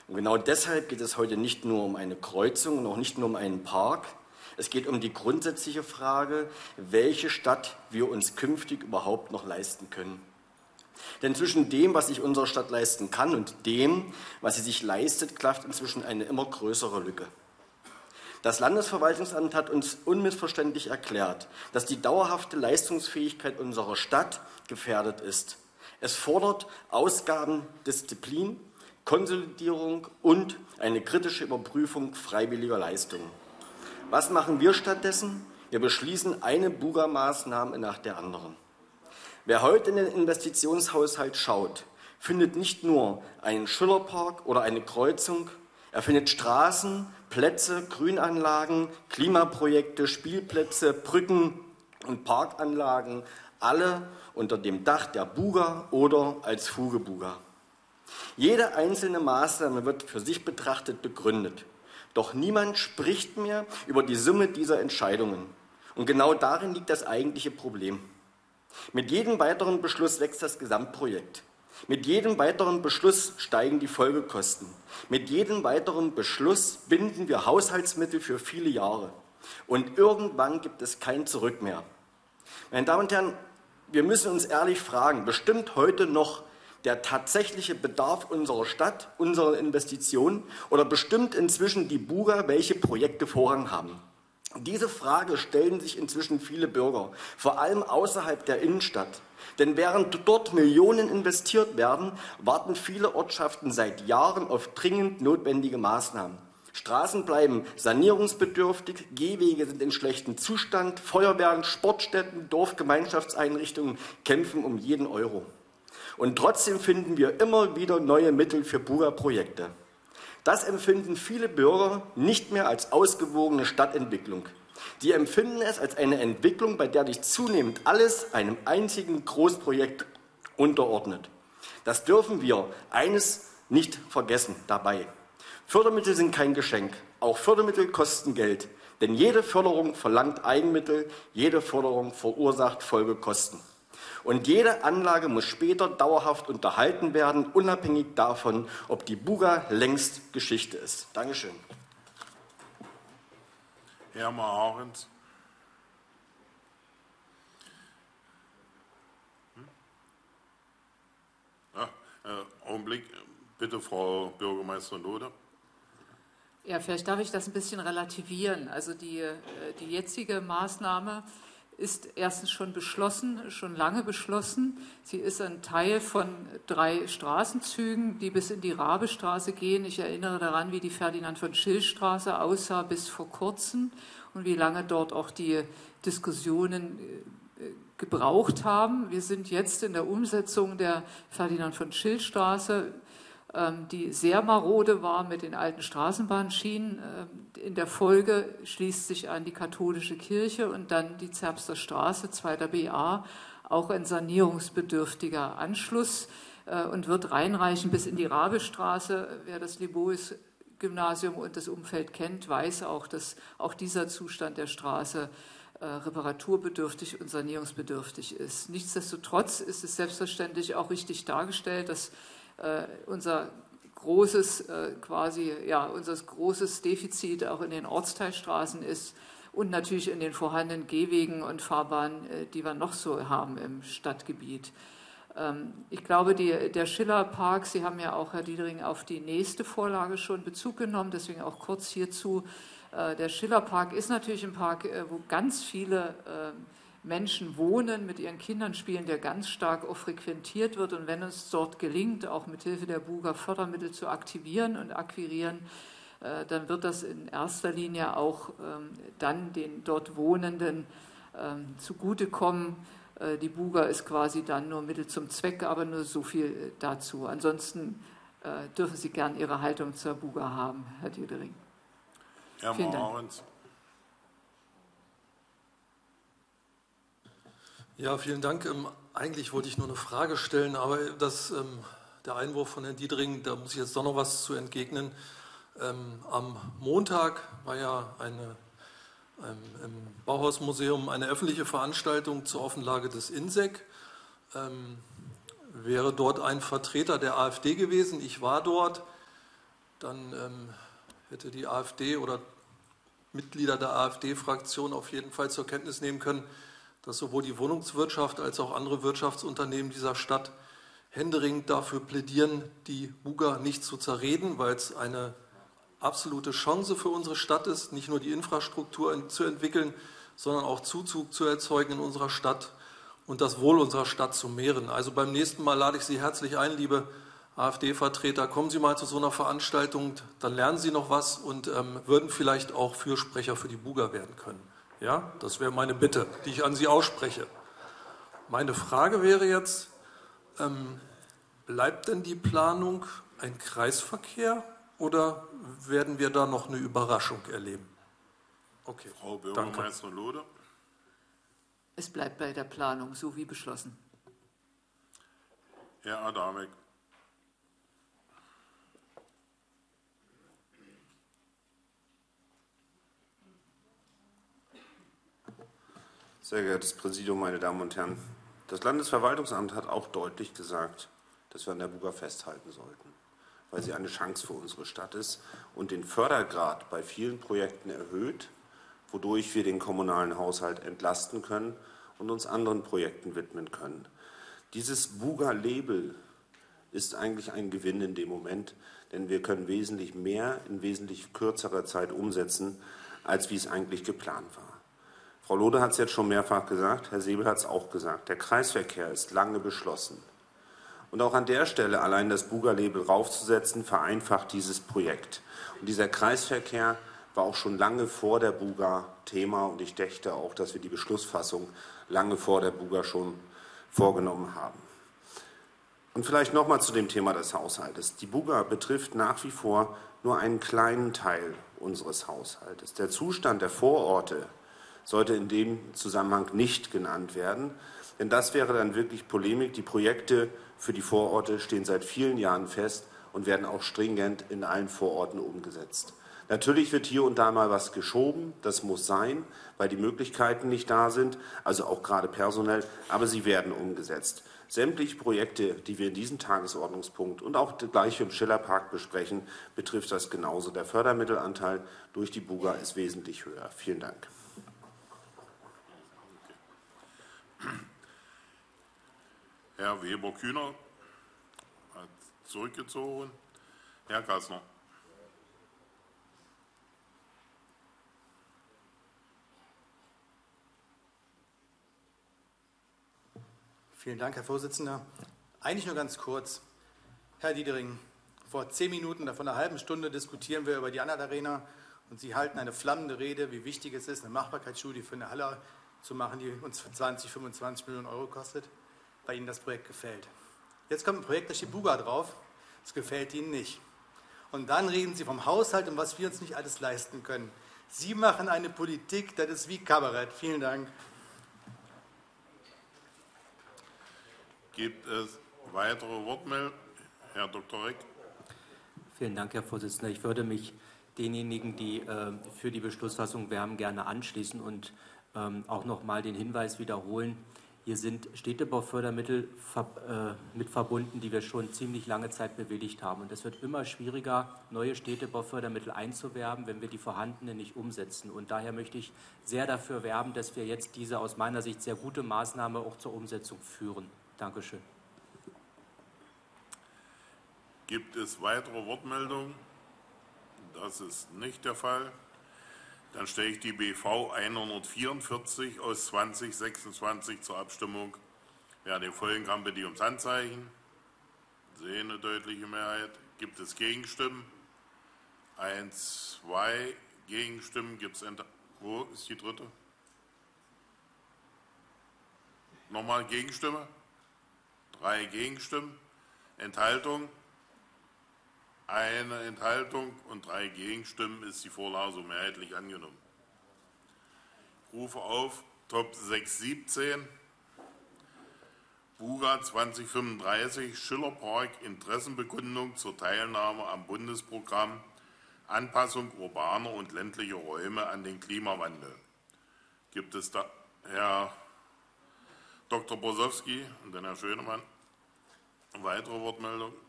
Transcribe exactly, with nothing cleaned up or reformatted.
Und genau deshalb geht es heute nicht nur um eine Kreuzung und auch nicht nur um einen Park. Es geht um die grundsätzliche Frage, welche Stadt wir uns künftig überhaupt noch leisten können. Denn zwischen dem, was sich unsere Stadt leisten kann, und dem, was sie sich leistet, klafft inzwischen eine immer größere Lücke. Das Landesverwaltungsamt hat uns unmissverständlich erklärt, dass die dauerhafte Leistungsfähigkeit unserer Stadt gefährdet ist. Es fordert Ausgabendisziplin, Konsolidierung und eine kritische Überprüfung freiwilliger Leistungen. Was machen wir stattdessen? Wir beschließen eine Buga-Maßnahme nach der anderen. Wer heute in den Investitionshaushalt schaut, findet nicht nur einen Schillerpark oder eine Kreuzung, er findet Straßen, Plätze, Grünanlagen, Klimaprojekte, Spielplätze, Brücken und Parkanlagen, alle unter dem Dach der Buga oder als Fuge-Buga. Jede einzelne Maßnahme wird für sich betrachtet begründet. Doch niemand spricht mehr über die Summe dieser Entscheidungen. Und genau darin liegt das eigentliche Problem. Mit jedem weiteren Beschluss wächst das Gesamtprojekt. Mit jedem weiteren Beschluss steigen die Folgekosten. Mit jedem weiteren Beschluss binden wir Haushaltsmittel für viele Jahre. Und irgendwann gibt es kein Zurück mehr. Meine Damen und Herren, wir müssen uns ehrlich fragen, bestimmt heute noch der tatsächliche Bedarf unserer Stadt, unserer Investitionen, oder bestimmt inzwischen die Buga, welche Projekte Vorrang haben? Diese Frage stellen sich inzwischen viele Bürger, vor allem außerhalb der Innenstadt. Denn während dort Millionen investiert werden, warten viele Ortschaften seit Jahren auf dringend notwendige Maßnahmen. Straßen bleiben sanierungsbedürftig, Gehwege sind in schlechtem Zustand, Feuerwehren, Sportstätten, Dorfgemeinschaftseinrichtungen kämpfen um jeden Euro. Und trotzdem finden wir immer wieder neue Mittel für Buga-Projekte. Das empfinden viele Bürger nicht mehr als ausgewogene Stadtentwicklung. Sie empfinden es als eine Entwicklung, bei der sich zunehmend alles einem einzigen Großprojekt unterordnet. Das dürfen wir eines nicht vergessen dabei. Fördermittel sind kein Geschenk. Auch Fördermittel kosten Geld. Denn jede Förderung verlangt Eigenmittel, jede Förderung verursacht Folgekosten. Und jede Anlage muss später dauerhaft unterhalten werden, unabhängig davon, ob die Buga längst Geschichte ist. Dankeschön. Herr Mahrens. Hm? Ja, äh, Augenblick, bitte, Frau Bürgermeisterin Lode. Ja, vielleicht darf ich das ein bisschen relativieren. Also die, die jetzige Maßnahme ist erstens schon beschlossen, schon lange beschlossen. Sie ist ein Teil von drei Straßenzügen, die bis in die Rabestraße gehen. Ich erinnere daran, wie die Ferdinand-von-Schill-Straße aussah bis vor kurzem und wie lange dort auch die Diskussionen gebraucht haben. Wir sind jetzt in der Umsetzung der Ferdinand-von-Schill-Straße, die sehr marode war mit den alten Straßenbahnschienen. In der Folge schließt sich an die katholische Kirche und dann die Zerbster Straße, zweiter B A, auch ein sanierungsbedürftiger Anschluss und wird reinreichen bis in die Rabestraße. Wer das Libois-Gymnasium und das Umfeld kennt, weiß auch, dass auch dieser Zustand der Straße reparaturbedürftig und sanierungsbedürftig ist. Nichtsdestotrotz ist es selbstverständlich auch richtig dargestellt, dass Uh, unser großes uh, quasi ja unser großes Defizit auch in den Ortsteilstraßen ist und natürlich in den vorhandenen Gehwegen und Fahrbahnen, uh, die wir noch so haben im Stadtgebiet. Um, ich glaube, die, der Schillerpark, Sie haben ja auch, Herr Diedering, auf die nächste Vorlage schon Bezug genommen, deswegen auch kurz hierzu. Uh, der Schillerpark ist natürlich ein Park, uh, wo ganz viele uh, Menschen wohnen, mit ihren Kindern spielen, der ganz stark auch frequentiert wird. Und wenn es dort gelingt, auch mit Hilfe der Buga Fördermittel zu aktivieren und akquirieren, äh, dann wird das in erster Linie auch ähm, dann den dort Wohnenden ähm, zugutekommen. Äh, die Buga ist quasi dann nur Mittel zum Zweck, aber nur so viel dazu. Ansonsten äh, dürfen Sie gern Ihre Haltung zur Buga haben, Herr Diedering. Herr Vielen Dank. Mahrens. Ja, vielen Dank. Ähm, eigentlich wollte ich nur eine Frage stellen, aber das, ähm, der Einwurf von Herrn Diedering, da muss ich jetzt doch noch was zu entgegnen. Ähm, am Montag war ja eine, ähm, im Bauhausmuseum eine öffentliche Veranstaltung zur Offenlage des INSEC. Ähm, wäre dort ein Vertreter der AfD gewesen. Ich war dort. dann ähm, hätte die AfD oder Mitglieder der AfD-Fraktion auf jeden Fall zur Kenntnis nehmen können, dass sowohl die Wohnungswirtschaft als auch andere Wirtschaftsunternehmen dieser Stadt händeringend dafür plädieren, die Buga nicht zu zerreden, weil es eine absolute Chance für unsere Stadt ist, nicht nur die Infrastruktur zu entwickeln, sondern auch Zuzug zu erzeugen in unserer Stadt und das Wohl unserer Stadt zu mehren. Also beim nächsten Mal lade ich Sie herzlich ein, liebe AfD-Vertreter, kommen Sie mal zu so einer Veranstaltung, dann lernen Sie noch was und ähm, würden vielleicht auch Fürsprecher für die Buga werden können. Ja, das wäre meine Bitte, die ich an Sie ausspreche. Meine Frage wäre jetzt, ähm, bleibt denn die Planung ein Kreisverkehr oder werden wir da noch eine Überraschung erleben? Okay, Frau Bürgermeisterin Lode. Es bleibt bei der Planung, so wie beschlossen. Herr Adamek. Sehr geehrtes Präsidium, meine Damen und Herren! Das Landesverwaltungsamt hat auch deutlich gesagt, dass wir an der Buga festhalten sollten, weil sie eine Chance für unsere Stadt ist und den Fördergrad bei vielen Projekten erhöht, wodurch wir den kommunalen Haushalt entlasten können und uns anderen Projekten widmen können. Dieses Buga-Label ist eigentlich ein Gewinn in dem Moment, denn wir können wesentlich mehr in wesentlich kürzerer Zeit umsetzen, als wie es eigentlich geplant war. Frau Lode hat es jetzt schon mehrfach gesagt, Herr Säbel hat es auch gesagt, der Kreisverkehr ist lange beschlossen. Und auch an der Stelle allein das Buga-Label raufzusetzen, vereinfacht dieses Projekt. Und dieser Kreisverkehr war auch schon lange vor der Buga Thema und ich dächte auch, dass wir die Beschlussfassung lange vor der Buga schon vorgenommen haben. Und vielleicht noch mal zu dem Thema des Haushaltes. Die Buga betrifft nach wie vor nur einen kleinen Teil unseres Haushaltes. Der Zustand der Vororte sollte in dem Zusammenhang nicht genannt werden, denn das wäre dann wirklich Polemik. Die Projekte für die Vororte stehen seit vielen Jahren fest und werden auch stringent in allen Vororten umgesetzt. Natürlich wird hier und da mal was geschoben, das muss sein, weil die Möglichkeiten nicht da sind, also auch gerade personell, aber sie werden umgesetzt. Sämtliche Projekte, die wir in diesem Tagesordnungspunkt und auch gleich im Schillerpark besprechen, betrifft das genauso. Der Fördermittelanteil durch die Buga ist wesentlich höher. Vielen Dank. Herr Weber-Kühner hat zurückgezogen. Herr Gassner. Vielen Dank, Herr Vorsitzender. Eigentlich nur ganz kurz. Herr Diedering, vor zehn Minuten oder vor einer halben Stunde diskutieren wir über die Anhalt Arena und Sie halten eine flammende Rede, wie wichtig es ist, eine Machbarkeitsstudie für eine Halle zu machen, die uns zwanzig, fünfundzwanzig Millionen Euro kostet, weil Ihnen das Projekt gefällt. Jetzt kommt ein Projekt, da steht Buga drauf, das gefällt Ihnen nicht. Und dann reden Sie vom Haushalt und was wir uns nicht alles leisten können. Sie machen eine Politik, das ist wie Kabarett. Vielen Dank. Gibt es weitere Wortmeldungen? Herr Doktor Reck. Vielen Dank, Herr Vorsitzender. Ich würde mich denjenigen, die äh, für die Beschlussfassung werben, gerne anschließen und ähm, auch noch mal den Hinweis wiederholen. Hier sind Städtebaufördermittel ver äh, mit verbunden, die wir schon ziemlich lange Zeit bewilligt haben. Und es wird immer schwieriger, neue Städtebaufördermittel einzuwerben, wenn wir die vorhandenen nicht umsetzen. Und daher möchte ich sehr dafür werben, dass wir jetzt diese aus meiner Sicht sehr gute Maßnahme auch zur Umsetzung führen. Dankeschön. Gibt es weitere Wortmeldungen? Das ist nicht der Fall. Dann stelle ich die B V hundertvierundvierzig aus zwanzig sechsundzwanzig zur Abstimmung. Wer den folgen kann, bitte ums Handzeichen. Sehe eine deutliche Mehrheit. Gibt es Gegenstimmen? Eins, zwei Gegenstimmen. Gibt es Wo ist die dritte? Nochmal Gegenstimme? Drei Gegenstimmen. Enthaltung? Eine Enthaltung und drei Gegenstimmen ist die Vorlage so mehrheitlich angenommen. Ich rufe auf Top sechs siebzehn, Buga zwanzig fünfunddreißig, Schillerpark, Interessenbekundung zur Teilnahme am Bundesprogramm Anpassung urbaner und ländlicher Räume an den Klimawandel. Gibt es da Herr Doktor Borsowski und dann Herr Schönemann weitere Wortmeldungen?